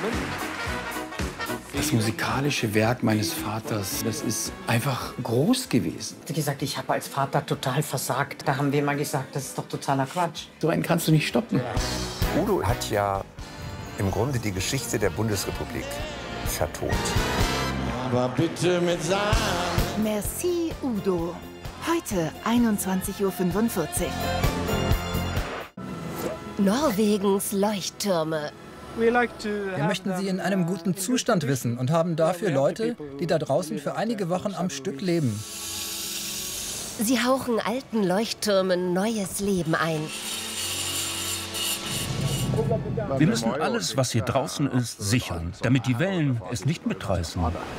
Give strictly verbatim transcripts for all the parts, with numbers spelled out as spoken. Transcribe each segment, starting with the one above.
Das musikalische Werk meines Vaters, das ist einfach groß gewesen. Wie gesagt, ich habe als Vater total versagt. Da haben wir mal gesagt, das ist doch totaler Quatsch. So einen kannst du nicht stoppen. Udo hat ja im Grunde die Geschichte der Bundesrepublik vertont. Aber bitte mit Sahne. Merci, Udo. Heute einundzwanzig Uhr fünfundvierzig. Norwegens Leuchttürme. Wir möchten sie in einem guten Zustand wissen und haben dafür Leute, die da draußen für einige Wochen am Stück leben. Sie hauchen alten Leuchttürmen neues Leben ein. Wir müssen alles, was hier draußen ist, sichern, damit die Wellen es nicht mitreißen.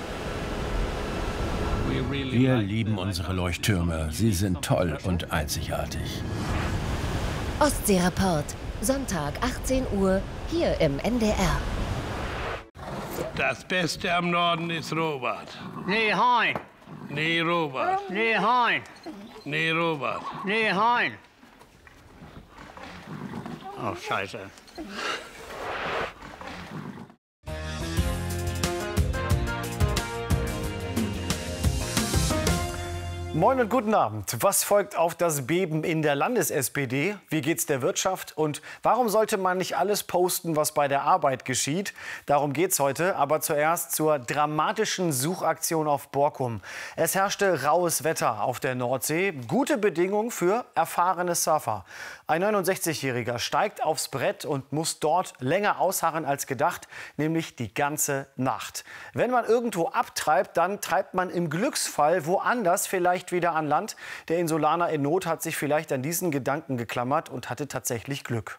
Wir lieben unsere Leuchttürme. Sie sind toll und einzigartig. Ostseereport, Sonntag achtzehn Uhr, hier im N D R. Das Beste am Norden ist Robert. Nee, Hein. Nee, Robert. Nee, Hein. Nee, Robert. Nee, Hein. Oh, Scheiße. Moin und guten Abend. Was folgt auf das Beben in der Landes-S P D? Wie geht's der Wirtschaft? Und warum sollte man nicht alles posten, was bei der Arbeit geschieht? Darum geht's heute. Aber zuerst zur dramatischen Suchaktion auf Borkum. Es herrschte raues Wetter auf der Nordsee. Gute Bedingungen für erfahrene Surfer. Ein neunundsechzigjähriger steigt aufs Brett und muss dort länger ausharren als gedacht, nämlich die ganze Nacht. Wenn man irgendwo abtreibt, dann treibt man im Glücksfall woanders vielleicht wieder an Land. Der Insulaner in Not hat sich vielleicht an diesen Gedanken geklammert und hatte tatsächlich Glück.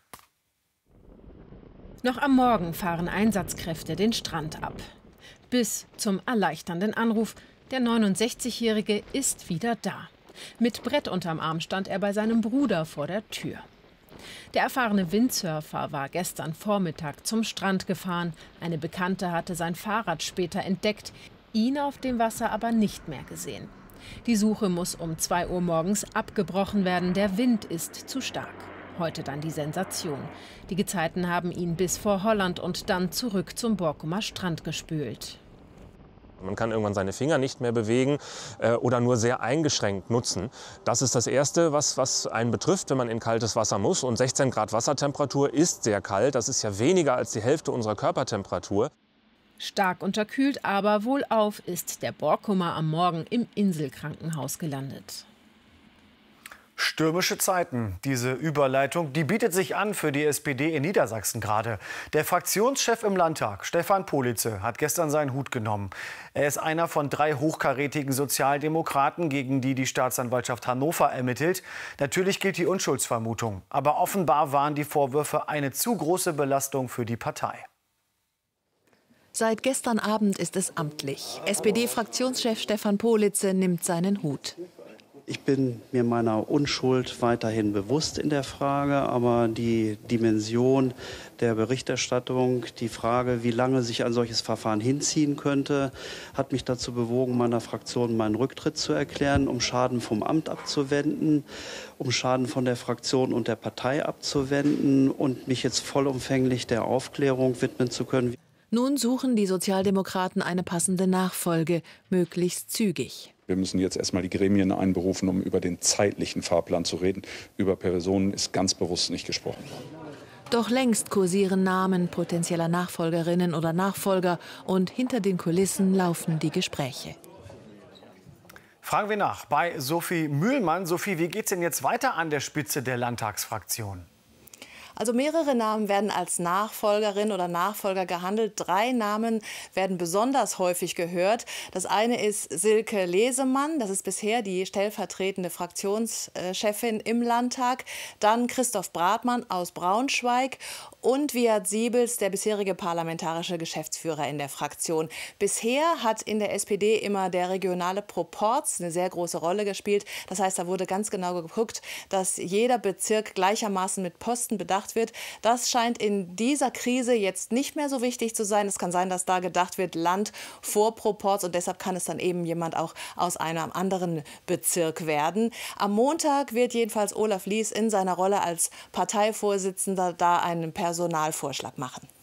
Noch am Morgen fahren Einsatzkräfte den Strand ab. Bis zum erleichternden Anruf, der neunundsechzigjährige ist wieder da. Mit Brett unterm Arm stand er bei seinem Bruder vor der Tür. Der erfahrene Windsurfer war gestern Vormittag zum Strand gefahren. Eine Bekannte hatte sein Fahrrad später entdeckt, ihn auf dem Wasser aber nicht mehr gesehen. Die Suche muss um zwei Uhr morgens abgebrochen werden. Der Wind ist zu stark. Heute dann die Sensation. Die Gezeiten haben ihn bis vor Holland und dann zurück zum Borkumer Strand gespült. Man kann irgendwann seine Finger nicht mehr bewegen äh, oder nur sehr eingeschränkt nutzen. Das ist das Erste, was, was einen betrifft, wenn man in kaltes Wasser muss. Und sechzehn Grad Wassertemperatur ist sehr kalt. Das ist ja weniger als die Hälfte unserer Körpertemperatur. Stark unterkühlt, aber wohlauf ist der Borkumer am Morgen im Inselkrankenhaus gelandet. Stürmische Zeiten. Diese Überleitung, die bietet sich an für die S P D in Niedersachsen gerade. Der Fraktionschef im Landtag, Stefan Politze, hat gestern seinen Hut genommen. Er ist einer von drei hochkarätigen Sozialdemokraten, gegen die die Staatsanwaltschaft Hannover ermittelt. Natürlich gilt die Unschuldsvermutung. Aber offenbar waren die Vorwürfe eine zu große Belastung für die Partei. Seit gestern Abend ist es amtlich. S P D-Fraktionschef Stefan Politze nimmt seinen Hut. Ich bin mir meiner Unschuld weiterhin bewusst in der Frage, aber die Dimension der Berichterstattung, die Frage, wie lange sich ein solches Verfahren hinziehen könnte, hat mich dazu bewogen, meiner Fraktion meinen Rücktritt zu erklären, um Schaden vom Amt abzuwenden, um Schaden von der Fraktion und der Partei abzuwenden und mich jetzt vollumfänglich der Aufklärung widmen zu können. Nun suchen die Sozialdemokraten eine passende Nachfolge, möglichst zügig. Wir müssen jetzt erstmal die Gremien einberufen, um über den zeitlichen Fahrplan zu reden. Über Personen ist ganz bewusst nicht gesprochen. Doch längst kursieren Namen potenzieller Nachfolgerinnen oder Nachfolger und hinter den Kulissen laufen die Gespräche. Fragen wir nach bei Sophie Mühlmann. Sophie, wie geht es denn jetzt weiter an der Spitze der Landtagsfraktion? Also mehrere Namen werden als Nachfolgerin oder Nachfolger gehandelt. Drei Namen werden besonders häufig gehört. Das eine ist Silke Lesemann, das ist bisher die stellvertretende Fraktionschefin im Landtag. Dann Christoph Bratmann aus Braunschweig und Wiat Siebels, der bisherige parlamentarische Geschäftsführer in der Fraktion. Bisher hat in der S P D immer der regionale Proporz eine sehr große Rolle gespielt. Das heißt, da wurde ganz genau geguckt, dass jeder Bezirk gleichermaßen mit Posten bedacht wird. Das scheint in dieser Krise jetzt nicht mehr so wichtig zu sein. Es kann sein, dass da gedacht wird, Land vor Proporz, und deshalb kann es dann eben jemand auch aus einem anderen Bezirk werden. Am Montag wird jedenfalls Olaf Lies in seiner Rolle als Parteivorsitzender da einen Personalvorschlag machen.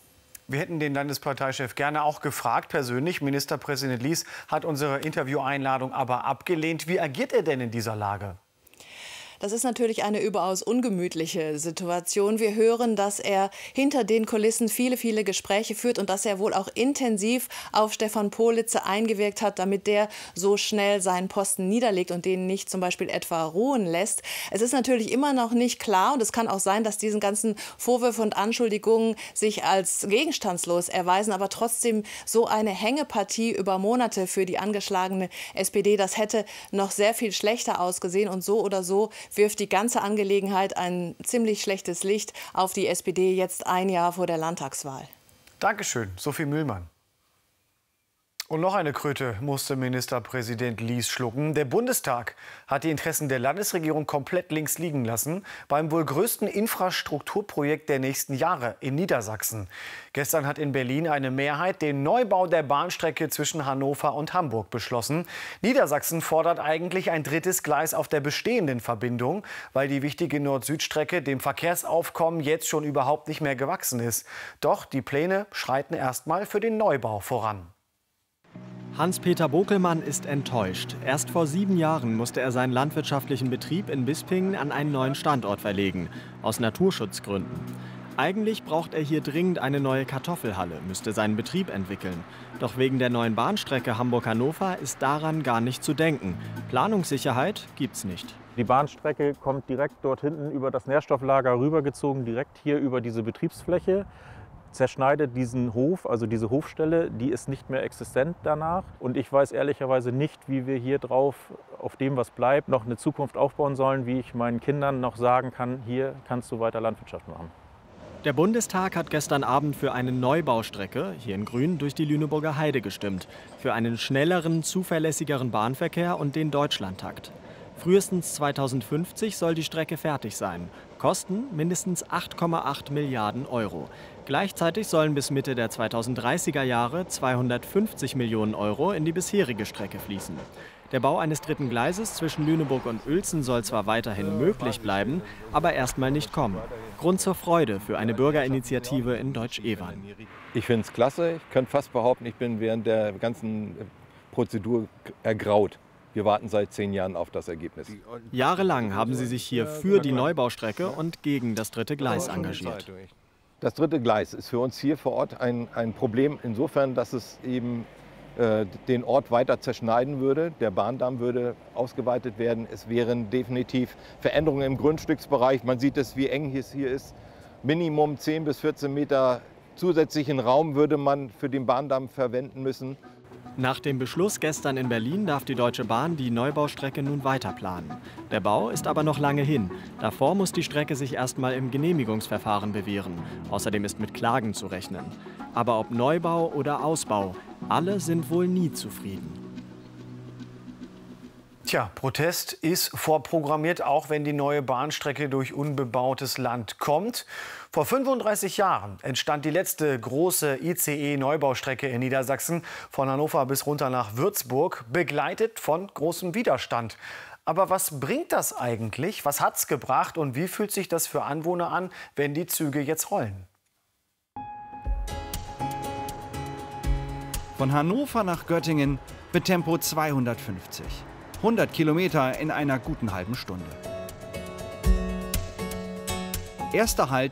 Wir hätten den Landesparteichef gerne auch gefragt, persönlich. Ministerpräsident Lies hat unsere Intervieweinladung aber abgelehnt. Wie agiert er denn in dieser Lage? Das ist natürlich eine überaus ungemütliche Situation. Wir hören, dass er hinter den Kulissen viele, viele Gespräche führt und dass er wohl auch intensiv auf Stefan Politzer eingewirkt hat, damit der so schnell seinen Posten niederlegt und den nicht zum Beispiel etwa ruhen lässt. Es ist natürlich immer noch nicht klar und es kann auch sein, dass diesen ganzen Vorwürfe und Anschuldigungen sich als gegenstandslos erweisen, aber trotzdem so eine Hängepartie über Monate für die angeschlagene S P D, das hätte noch sehr viel schlechter ausgesehen und so oder so wirft die ganze Angelegenheit ein ziemlich schlechtes Licht auf die S P D jetzt ein Jahr vor der Landtagswahl. Dankeschön, Sophie Mühlmann. Und noch eine Kröte musste Ministerpräsident Lies schlucken. Der Bundestag hat die Interessen der Landesregierung komplett links liegen lassen beim wohl größten Infrastrukturprojekt der nächsten Jahre in Niedersachsen. Gestern hat in Berlin eine Mehrheit den Neubau der Bahnstrecke zwischen Hannover und Hamburg beschlossen. Niedersachsen fordert eigentlich ein drittes Gleis auf der bestehenden Verbindung, weil die wichtige Nord-Süd-Strecke dem Verkehrsaufkommen jetzt schon überhaupt nicht mehr gewachsen ist. Doch die Pläne schreiten erstmal für den Neubau voran. Hans-Peter Bokelmann ist enttäuscht. Erst vor sieben Jahren musste er seinen landwirtschaftlichen Betrieb in Bispingen an einen neuen Standort verlegen, aus Naturschutzgründen. Eigentlich braucht er hier dringend eine neue Kartoffelhalle, müsste seinen Betrieb entwickeln. Doch wegen der neuen Bahnstrecke Hamburg-Hannover ist daran gar nicht zu denken. Planungssicherheit gibt's nicht. Die Bahnstrecke kommt direkt dort hinten über das Nährstofflager rübergezogen, direkt hier über diese Betriebsfläche. Zerschneidet diesen Hof, also diese Hofstelle, die ist nicht mehr existent danach. Und ich weiß ehrlicherweise nicht, wie wir hier drauf, auf dem, was bleibt, noch eine Zukunft aufbauen sollen, wie ich meinen Kindern noch sagen kann, hier kannst du weiter Landwirtschaft machen. Der Bundestag hat gestern Abend für eine Neubaustrecke, hier in Grün, durch die Lüneburger Heide gestimmt. Für einen schnelleren, zuverlässigeren Bahnverkehr und den Deutschlandtakt. Frühestens zweitausendfünfzig soll die Strecke fertig sein. Kosten mindestens acht Komma acht Milliarden Euro. Gleichzeitig sollen bis Mitte der zweitausenddreißiger Jahre zweihundertfünfzig Millionen Euro in die bisherige Strecke fließen. Der Bau eines dritten Gleises zwischen Lüneburg und Uelzen soll zwar weiterhin möglich bleiben, aber erstmal nicht kommen. Grund zur Freude für eine Bürgerinitiative in Deutsch-Evern. Ich finde es klasse. Ich könnte fast behaupten, ich bin während der ganzen Prozedur ergraut. Wir warten seit zehn Jahren auf das Ergebnis. Jahrelang haben Sie sich hier für die Neubaustrecke und gegen das dritte Gleis engagiert. Das dritte Gleis ist für uns hier vor Ort ein, ein Problem insofern, dass es eben äh, den Ort weiter zerschneiden würde. Der Bahndamm würde ausgeweitet werden. Es wären definitiv Veränderungen im Grundstücksbereich. Man sieht es, wie eng es hier ist. Minimum zehn bis vierzehn Meter zusätzlichen Raum würde man für den Bahndamm verwenden müssen. Nach dem Beschluss gestern in Berlin darf die Deutsche Bahn die Neubaustrecke nun weiter planen. Der Bau ist aber noch lange hin. Davor muss die Strecke sich erstmal im Genehmigungsverfahren bewähren. Außerdem ist mit Klagen zu rechnen. Aber ob Neubau oder Ausbau, alle sind wohl nie zufrieden. Tja, Protest ist vorprogrammiert, auch wenn die neue Bahnstrecke durch unbebautes Land kommt. Vor fünfunddreißig Jahren entstand die letzte große I C E-Neubaustrecke in Niedersachsen von Hannover bis runter nach Würzburg, begleitet von großem Widerstand. Aber was bringt das eigentlich? Was hat's gebracht und wie fühlt sich das für Anwohner an, wenn die Züge jetzt rollen? Von Hannover nach Göttingen mit Tempo zweihundertfünfzig. hundert Kilometer in einer guten halben Stunde. Erster Halt